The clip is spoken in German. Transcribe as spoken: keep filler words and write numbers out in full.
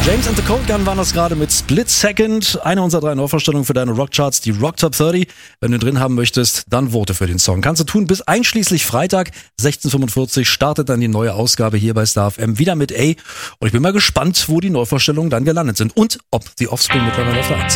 James and the Cold Gun waren das gerade mit Split Second. Eine unserer drei Neuvorstellungen für deine Rockcharts, die Rock Top dreißig. Wenn du ihn drin haben möchtest, dann vote für den Song. Kannst du tun bis einschließlich Freitag, sechzehn Uhr fünfundvierzig, startet dann die neue Ausgabe hier bei Star F M wieder mit A. Und ich bin mal gespannt, wo die Neuvorstellungen dann gelandet sind und ob die Offspring mittlerweile auf der eins sind.